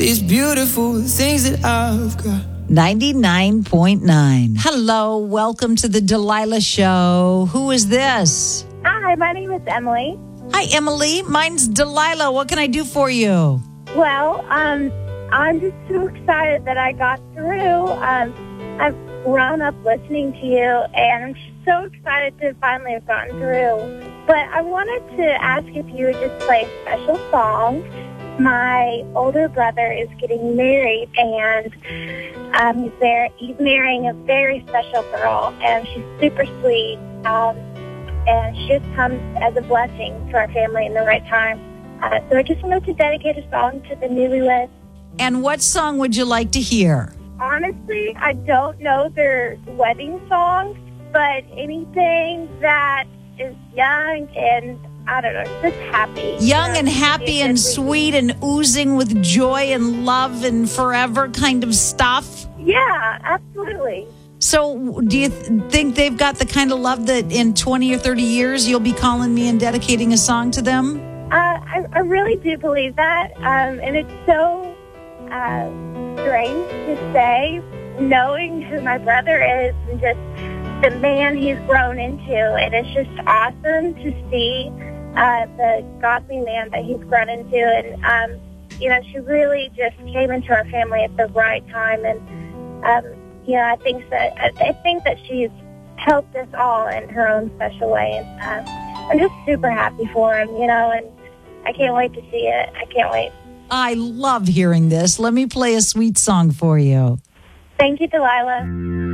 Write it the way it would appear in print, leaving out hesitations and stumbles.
these beautiful things that I've got. 99.9. Hello, welcome to the Delilah Show. Who is this? Hi, my name is Emily. Hi, Emily. Mine's Delilah. What can I do for you? Well, I'm just so excited that I got through. I've grown up listening to you, and I'm so excited to finally have gotten through. But I wanted to ask if you would just play a special song. My older brother is getting married, and he's marrying a very special girl, and she's super sweet, and she just comes as a blessing to our family in the right time. So I just wanted to dedicate a song to the newlyweds. And what song would you like to hear? Honestly, I don't know their wedding songs, but anything that is young and, I don't know, just happy. Young and happy and sweet and oozing with joy and love and forever kind of stuff? Yeah, absolutely. So do you think they've got the kind of love that in 20 or 30 years you'll be calling me and dedicating a song to them? I really do believe that. And it's so strange to say, knowing who my brother is and just the man he's grown into. And it's just awesome to see the godly man that he's grown into. And, she really just came into our family at the right time. And, I think that she's helped us all in her own special way. And I'm just super happy for him, and I can't wait to see it. I can't wait. I love hearing this. Let me play a sweet song for you. Thank you, Delilah.